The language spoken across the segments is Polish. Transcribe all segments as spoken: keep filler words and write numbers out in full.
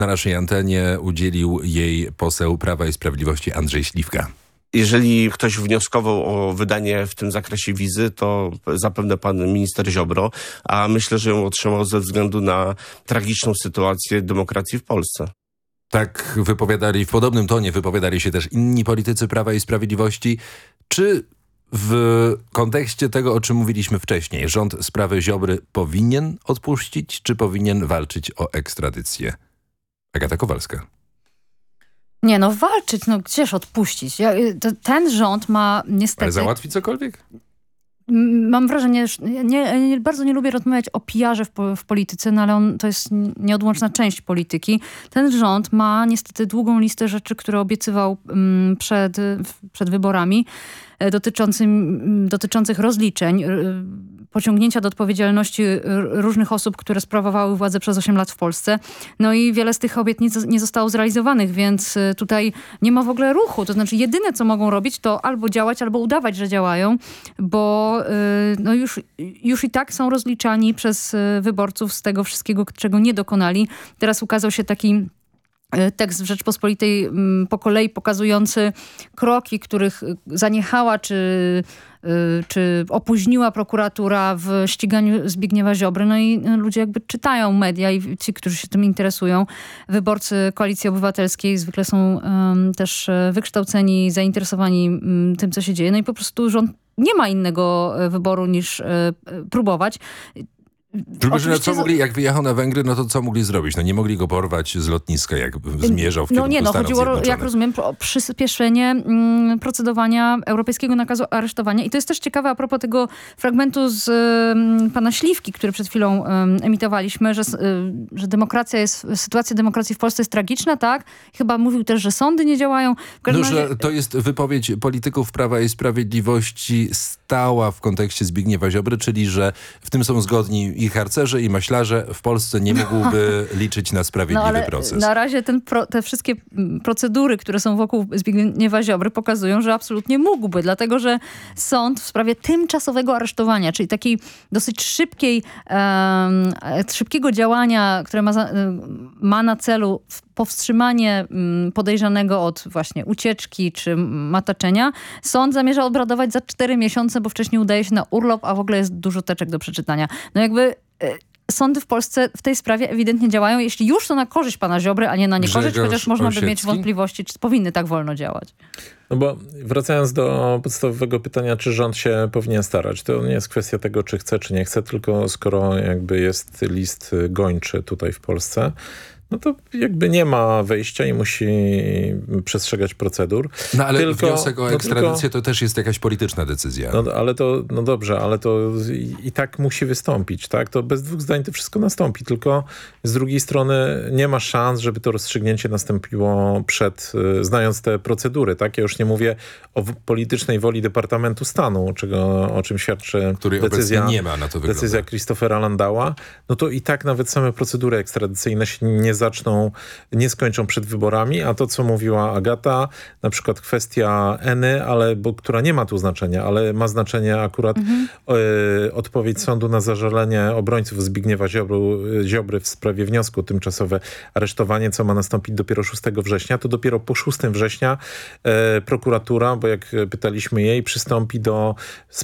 Na naszej antenie udzielił jej poseł Prawa i Sprawiedliwości Andrzej Śliwka. Jeżeli ktoś wnioskował o wydanie w tym zakresie wizy, to zapewne pan minister Ziobro, a myślę, że ją otrzymał ze względu na tragiczną sytuację demokracji w Polsce. Tak wypowiadali, w podobnym tonie wypowiadali się też inni politycy Prawa i Sprawiedliwości. Czy w kontekście tego, o czym mówiliśmy wcześniej, rząd sprawę Ziobry powinien odpuścić, czy powinien walczyć o ekstradycję? Agata Kowalska. Nie, no walczyć, no gdzież odpuścić? Ja, to, ten rząd ma niestety... Ale załatwi cokolwiek? Mam wrażenie, że nie, nie, bardzo nie lubię rozmawiać o pijarze w, w polityce, no ale on, to jest nieodłączna część polityki. Ten rząd ma niestety długą listę rzeczy, które obiecywał um, przed, przed wyborami, dotyczącym, dotyczących rozliczeń, pociągnięcia do odpowiedzialności różnych osób, które sprawowały władzę przez osiem lat w Polsce. No i wiele z tych obietnic nie zostało zrealizowanych, więc tutaj nie ma w ogóle ruchu. To znaczy jedyne, co mogą robić, to albo działać, albo udawać, że działają, bo no już, już i tak są rozliczani przez wyborców z tego wszystkiego, czego nie dokonali. Teraz ukazał się taki tekst w Rzeczpospolitej po kolei pokazujący kroki, których zaniechała czy, czy opóźniła prokuratura w ściganiu Zbigniewa Ziobry. No i ludzie jakby czytają media i ci, którzy się tym interesują. Wyborcy Koalicji Obywatelskiej zwykle są um, też wykształceni, zainteresowani um, tym, co się dzieje. No i po prostu rząd nie ma innego wyboru niż y, próbować. Tylko, że co mogli, jak wyjechał na Węgry, no to co mogli zrobić? No nie mogli go porwać z lotniska, jak zmierzał w kierunku No nie, no Stanów chodziło, Zjednoczonych. jak rozumiem, o przyspieszenie mm, procedowania europejskiego nakazu aresztowania. I to jest też ciekawe a propos tego fragmentu z mm, pana Śliwki, który przed chwilą mm, emitowaliśmy, że, y, że demokracja jest, sytuacja demokracji w Polsce jest tragiczna, tak? Chyba mówił też, że sądy nie działają. No, razie... że to jest wypowiedź polityków Prawa i Sprawiedliwości stała w kontekście Zbigniewa Ziobry, czyli że w tym są zgodni i harcerze, i maślarze. W Polsce nie mógłby liczyć na sprawiedliwy no, ale proces. Na razie ten pro, te wszystkie procedury, które są wokół Zbigniewa Ziobry, pokazują, że absolutnie mógłby, dlatego że sąd w sprawie tymczasowego aresztowania, czyli takiej dosyć szybkiej, um, szybkiego działania, które ma, za, ma na celu powstrzymanie podejrzanego od właśnie ucieczki czy mataczenia, sąd zamierza obradować za cztery miesiące, bo wcześniej udaje się na urlop, a w ogóle jest dużo teczek do przeczytania. No jakby sądy w Polsce w tej sprawie ewidentnie działają. Jeśli już to na korzyść pana Ziobry, a nie na niekorzyść, Grzegorz chociaż można Osiecki? by mieć wątpliwości, czy powinny tak wolno działać. No bo wracając do podstawowego pytania, czy rząd się powinien starać, to nie jest kwestia tego, czy chce, czy nie chce, tylko skoro jakby jest list gończy tutaj w Polsce, no to jakby nie ma wejścia i musi przestrzegać procedur. No ale tylko, wniosek o ekstradycję no tylko, to też jest jakaś polityczna decyzja. No ale to, no dobrze, ale to i, i tak musi wystąpić, tak? To bez dwóch zdań to wszystko nastąpi, tylko z drugiej strony nie ma szans, żeby to rozstrzygnięcie nastąpiło przed, znając te procedury, tak? Ja już nie mówię o politycznej woli Departamentu Stanu, czego, o czym świadczy Który decyzja, nie ma na to wygląda. decyzja Christophera Landała, no to i tak nawet same procedury ekstradycyjne się nie zaczną, nie skończą przed wyborami, a to, co mówiła Agata, na przykład kwestia Eny, ale, bo, która nie ma tu znaczenia, ale ma znaczenie akurat mhm. y, odpowiedź sądu na zażalenie obrońców Zbigniewa Ziobry, Ziobry w sprawie wniosku o tymczasowe aresztowanie, co ma nastąpić dopiero szóstego września, to dopiero po szóstego września y, prokuratura, bo jak pytaliśmy jej, przystąpi do,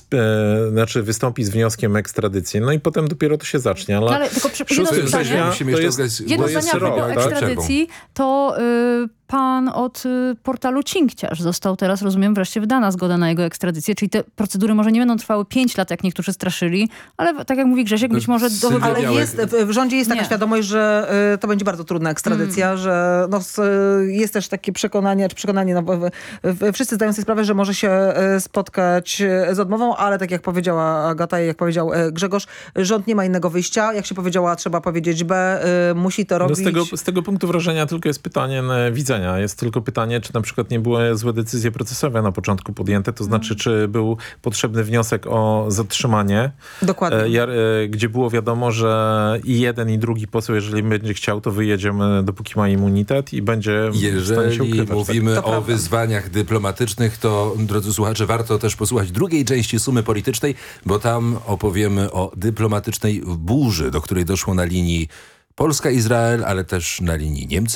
y, znaczy wystąpi z wnioskiem o ekstradycję. No i potem dopiero to się zacznie. Ale, ale tylko przy, szóstego września to jest, jedno zdanie a propos ekstradycji, to y, pan od y, portalu Cinkciarz został teraz, rozumiem, wreszcie wydana zgoda na jego ekstradycję, czyli te procedury może nie będą trwały pięć lat, jak niektórzy straszyli, ale tak jak mówi Grzesiek, być może... Do... Ale jest, w rządzie jest taka nie. świadomość, że y, to będzie bardzo trudna ekstradycja, mm. że no, s, jest też takie przekonanie, czy przekonanie, no, w, w, wszyscy zdają sobie sprawę, że może się spotkać z odmową, ale tak jak powiedziała Agata i jak powiedział Grzegorz, rząd nie ma innego wyjścia. Jak się powiedziała, trzeba powiedzieć B, y, musi to robić. No z, tego, z tego punktu wrażenia tylko jest pytanie widzenia. Jest tylko pytanie, czy na przykład nie były złe decyzje procesowe na początku podjęte, to znaczy, czy był potrzebny wniosek o zatrzymanie. Dokładnie. E, gdzie było wiadomo, że i jeden, i drugi poseł, jeżeli będzie chciał, to wyjedziemy, dopóki ma immunitet i będzie Jeżeli w stanie się ukrywać. mówimy tak? o prawda. wyzwaniach dyplomatycznych, to drodzy słuchacze, warto też posłuchać drugiej części Sumy Politycznej, bo tam opowiemy o dyplomatycznej burzy, do której doszło na linii Polska-Izrael, ale też na linii Niemcy